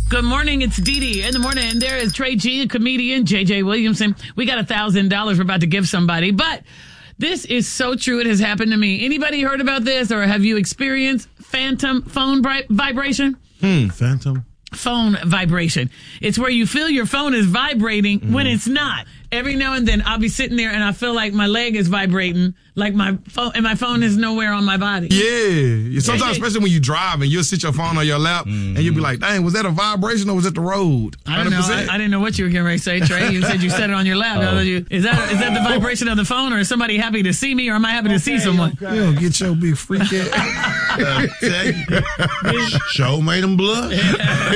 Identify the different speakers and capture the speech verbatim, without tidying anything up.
Speaker 1: Good morning. It's Dee Dee in the morning. There is Trey G, a comedian, J J Williamson. We got a thousand dollars we're about to give somebody, but this is so true. It has happened to me. Anybody heard about this, or have you experienced phantom phone bri- vibration?
Speaker 2: Hmm. Phantom
Speaker 1: phone vibration. It's where you feel your phone is vibrating mm. when it's not. Every now and then I'll be sitting there and I feel like my leg is vibrating, like my phone, and my phone is nowhere on my body.
Speaker 3: Yeah. Sometimes, yeah. especially when you drive and you'll sit your phone on your lap mm. and you'll be like, dang, was that a vibration or was it the road?
Speaker 1: I don't know. I, I didn't know what you were getting ready to say, Trey. You said you set it on your lap. Oh. You, is that is that the vibration of the phone, or is somebody happy to see me, or am I happy okay, to see someone?
Speaker 3: Okay. You don't get your big freak ass.
Speaker 2: Show made him blood.